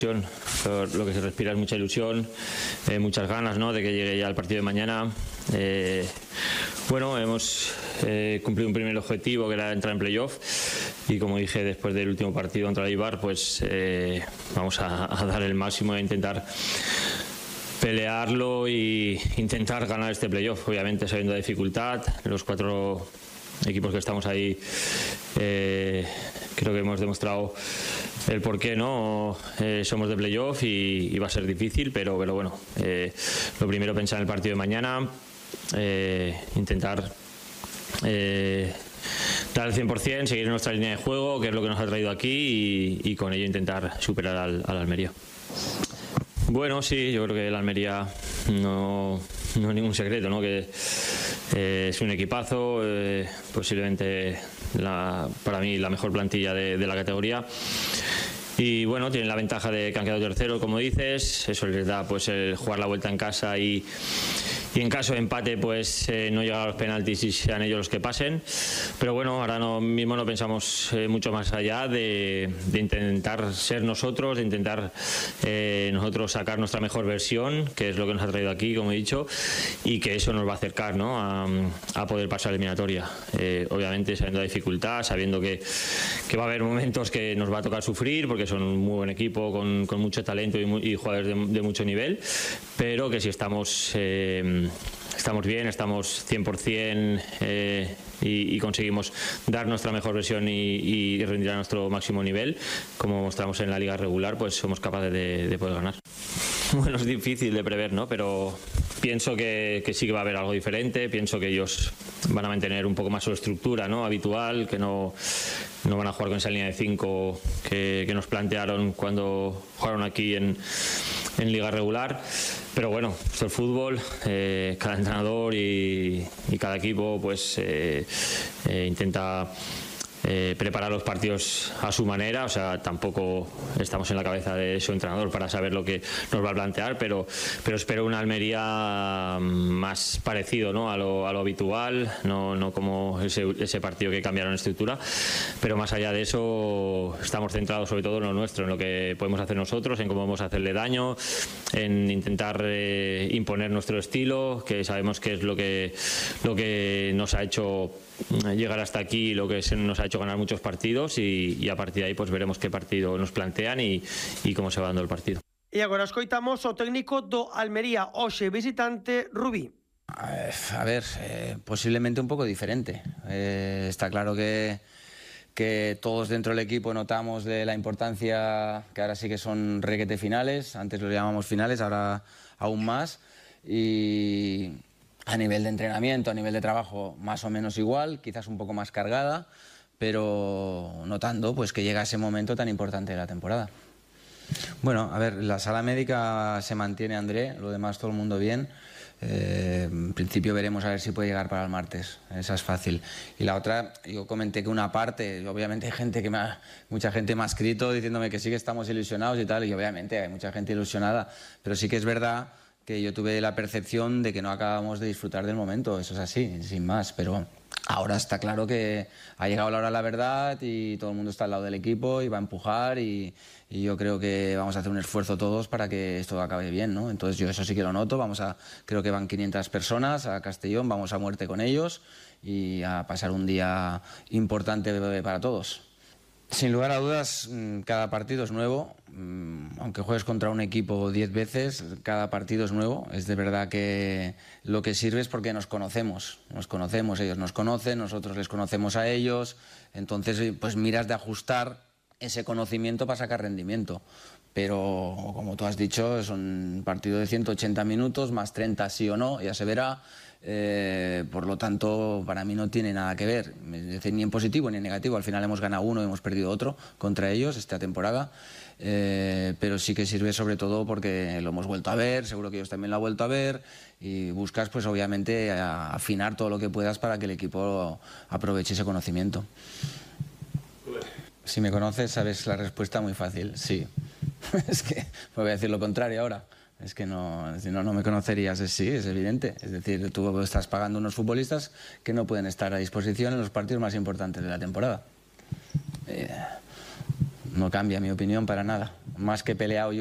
Lo que se respira es mucha ilusión, muchas ganas, ¿no?, de que llegue ya el partido de mañana. Bueno, hemos cumplido un primer objetivo, que era entrar en playoff, y como dije después del último partido contra el Eibar, pues vamos a dar el máximo e intentar pelearlo e intentar ganar este playoff, obviamente sabiendo la dificultad. Los 4 equipos que estamos ahí, creo que hemos demostrado el por qué, ¿no? Somos de playoff y va a ser difícil, pero bueno, lo primero, pensar en el partido de mañana, intentar dar el 100%, seguir nuestra línea de juego, que es lo que nos ha traído aquí, y con ello intentar superar al Almería. Bueno, sí, yo creo que el Almería no es ningún secreto, ¿no?, que es un equipazo, posiblemente para mí la mejor plantilla de la categoría. Y bueno, tienen la ventaja de que han quedado terceros, como dices. Eso les da pues el jugar la vuelta en casa y en caso de empate pues no llegar a los penaltis y sean ellos los que pasen. Pero bueno, ahora mismo no pensamos mucho más allá de intentar ser nosotros, de intentar nosotros sacar nuestra mejor versión, que es lo que nos ha traído aquí, como he dicho, y que eso nos va a acercar, ¿no?, a poder pasar la eliminatoria. Obviamente sabiendo la dificultad, sabiendo que va a haber momentos que nos va a tocar sufrir, porque son un muy buen equipo con mucho talento y jugadores de mucho nivel, pero que si estamos bien, estamos 100% y conseguimos dar nuestra mejor versión y rendir a nuestro máximo nivel, como mostramos en la liga regular, pues somos capaces de poder ganar. Bueno, es difícil de prever, ¿no?, pero pienso que sí que va a haber algo diferente. Pienso que ellos van a mantener un poco más su estructura, ¿no?, habitual, que no van a jugar con esa línea de 5 que nos plantearon cuando jugaron aquí en liga regular. Pero bueno, esto es fútbol, cada entrenador y cada equipo pues intenta preparar los partidos a su manera. O sea, tampoco estamos en la cabeza de su entrenador para saber lo que nos va a plantear, pero espero una Almería más parecido, ¿no?, a lo habitual, no como ese partido que cambiaron estructura. Pero más allá de eso, estamos centrados sobre todo en lo nuestro, en lo que podemos hacer nosotros, en cómo vamos a hacerle daño, en intentar imponer nuestro estilo, que sabemos que es lo que nos ha hecho llegar hasta aquí, lo que nos ha hecho ganar muchos partidos, y a partir de aí pues veremos qué partido nos plantean e como se va dando el partido. E agora escoitamos o técnico do Almería, hoxe visitante, Rubí. A ver, posiblemente un poco diferente. Está claro que todos dentro del equipo notamos de la importancia, que ahora sí que son requete finales, antes lo llamamos finales, ahora aún más, y a nivel de entrenamiento, a nivel de trabajo, más o menos igual, quizás un poco más cargada, pero notando pues que llega ese momento tan importante de la temporada. Bueno, a ver, la sala médica se mantiene, André, lo demás todo el mundo bien. En principio veremos a ver si puede llegar para el martes, esa es fácil. Y la otra, yo comenté que una parte, obviamente hay gente mucha gente me ha escrito diciéndome que sí que estamos ilusionados y tal, y obviamente hay mucha gente ilusionada, pero sí que es verdad que yo tuve la percepción de que no acabamos de disfrutar del momento, eso es así, sin más, pero ahora está claro que ha llegado la hora de la verdad y todo el mundo está al lado del equipo y va a empujar, y yo creo que vamos a hacer un esfuerzo todos para que esto acabe bien, ¿no? Entonces yo eso sí que lo noto, creo que van 500 personas a Castellón, vamos a muerte con ellos y a pasar un día importante para todos. Sin lugar a dudas, cada partido es nuevo, aunque juegues contra un equipo 10 veces, cada partido es nuevo. Es de verdad que lo que sirve es porque nos conocemos, ellos nos conocen, nosotros les conocemos a ellos, entonces pues miras de ajustar ese conocimiento para sacar rendimiento. Pero como tú has dicho, es un partido de 180 minutos, más 30 sí o no, ya se verá. Por lo tanto, para mí no tiene nada que ver, ni en positivo ni en negativo. Al final hemos ganado uno y hemos perdido otro contra ellos esta temporada, pero sí que sirve sobre todo porque lo hemos vuelto a ver, seguro que ellos también lo han vuelto a ver, y buscas pues obviamente afinar todo lo que puedas para que el equipo aproveche ese conocimiento. Si me conoces sabes la respuesta muy fácil, sí. Es que voy a decir lo contrario ahora. Es que si no me conocerías, sí, es evidente. Es decir, tú estás pagando unos futbolistas que no pueden estar a disposición en los partidos más importantes de la temporada. No cambia mi opinión para nada. más que peleado.